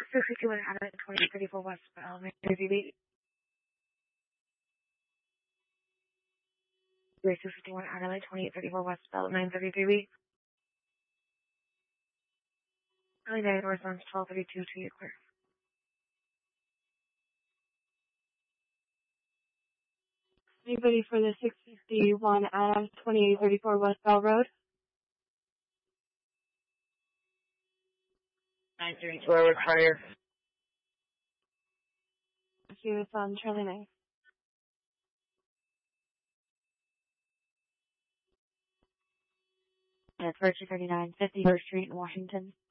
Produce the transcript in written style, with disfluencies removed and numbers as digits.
661 Adelaide 2834 West Elementary VB. 661 Adelaide 2834 West Development 933B. Early response 1232 to you, clear. Anybody for the 651 Adams 2834 West Bell Road? 932 Forward Fire. Thank you, it's on Charlie 9. That's 239 50 First Street in Washington.